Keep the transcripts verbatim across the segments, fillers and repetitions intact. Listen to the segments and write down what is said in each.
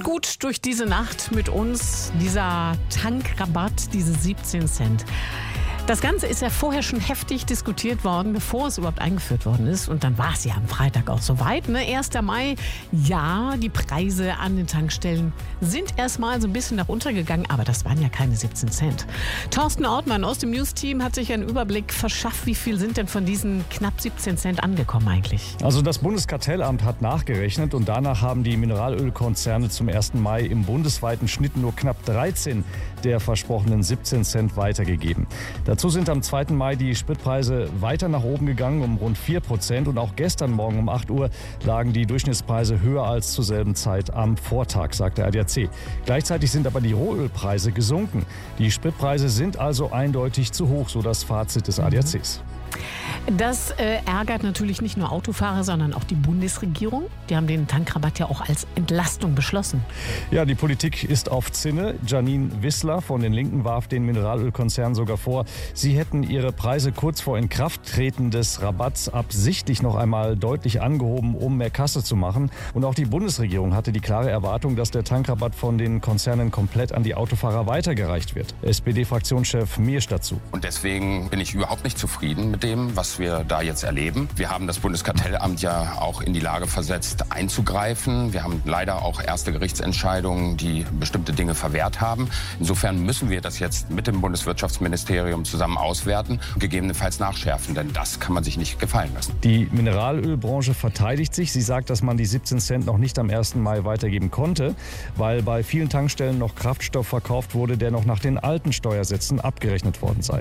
gut durch diese Nacht mit uns, dieser Tankrabatt, diese siebzehn Cent. Das Ganze ist ja vorher schon heftig diskutiert worden, bevor es überhaupt eingeführt worden ist. Und dann war es ja am Freitag auch soweit. Ne? erster Mai, ja, die Preise an den Tankstellen sind erstmal so ein bisschen nach untergegangen. Aber das waren ja keine siebzehn Cent. Thorsten Ortmann aus dem News-Team hat sich einen Überblick verschafft. Wie viel sind denn von diesen knapp siebzehn Cent angekommen eigentlich? Also das Bundeskartellamt hat nachgerechnet und danach haben die Mineralölkonzerne zum ersten Mai im bundesweiten Schnitt nur knapp dreizehn der versprochenen siebzehn Cent weitergegeben. Dazu sind am zweiten Mai die Spritpreise weiter nach oben gegangen, um rund vier Prozent. Und auch gestern Morgen um acht Uhr lagen die Durchschnittspreise höher als zur selben Zeit am Vortag, sagt der A D A C. Gleichzeitig sind aber die Rohölpreise gesunken. Die Spritpreise sind also eindeutig zu hoch, so das Fazit des A D A Cs. Das äh, ärgert natürlich nicht nur Autofahrer, sondern auch die Bundesregierung. Die haben den Tankrabatt ja auch als Entlastung beschlossen. Ja, die Politik ist auf Zinne. Janine Wissler von den Linken warf den Mineralölkonzernen sogar vor, sie hätten ihre Preise kurz vor Inkrafttreten des Rabatts absichtlich noch einmal deutlich angehoben, um mehr Kasse zu machen. Und auch die Bundesregierung hatte die klare Erwartung, dass der Tankrabatt von den Konzernen komplett an die Autofahrer weitergereicht wird. S P D-Fraktionschef Miersch dazu. Und deswegen bin ich überhaupt nicht zufrieden mit dem, was wir da jetzt erleben. Wir haben das Bundeskartellamt ja auch in die Lage versetzt, einzugreifen. Wir haben leider auch erste Gerichtsentscheidungen, die bestimmte Dinge verwehrt haben. Insofern müssen wir das jetzt mit dem Bundeswirtschaftsministerium zusammen auswerten und gegebenenfalls nachschärfen, denn das kann man sich nicht gefallen lassen. Die Mineralölbranche verteidigt sich. Sie sagt, dass man die siebzehn Cent noch nicht am ersten Mai weitergeben konnte, weil bei vielen Tankstellen noch Kraftstoff verkauft wurde, der noch nach den alten Steuersätzen abgerechnet worden sei.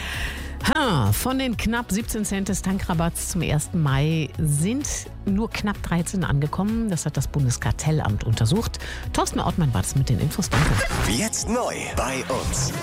Ha, von den knapp siebzehn Cent des Tankrabatts zum ersten Mai sind nur knapp dreizehn angekommen. Das hat das Bundeskartellamt untersucht. Thorsten Ortmann war das mit den Infos. Danke. Jetzt neu bei uns.